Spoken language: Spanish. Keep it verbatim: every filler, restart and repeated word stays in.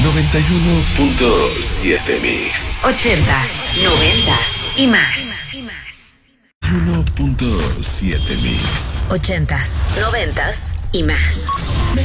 noventa y uno punto siete Mix. Ochentas, noventas y más. uno punto siete Mix. Ochentas, noventas y más.